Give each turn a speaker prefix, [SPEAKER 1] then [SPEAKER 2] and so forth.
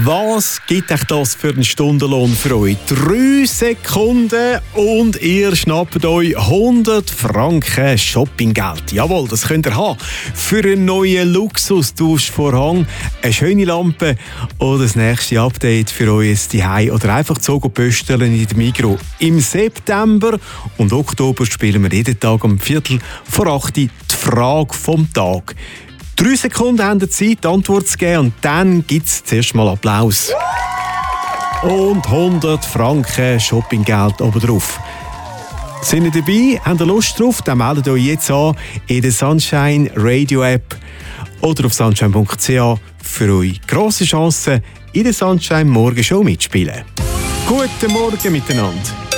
[SPEAKER 1] Was gibt euch das für einen Stundenlohn für euch? 3 Sekunden und ihr schnappt euch 100 Franken Shoppinggeld. Jawohl, das könnt ihr haben. Für einen neuen Luxus-Duschvorhang, eine schöne Lampe oder das nächste Update für euer Zuhause oder einfach so pösteln in der Migros. Im September und Oktober spielen wir jeden Tag um 7:45 die Frage vom Tag. 3 Sekunden haben ihr Zeit, die Antwort zu geben und dann gibt es zuerst mal Applaus. Und 100 Franken Shoppinggeld obendrauf. Sind ihr dabei? Habt ihr Lust drauf? Dann meldet euch jetzt an in der Sunshine Radio App oder auf sunshine.ch für euch grosse Chancen in der Sunshine Morgenshow mitspielen. Guten Morgen miteinander.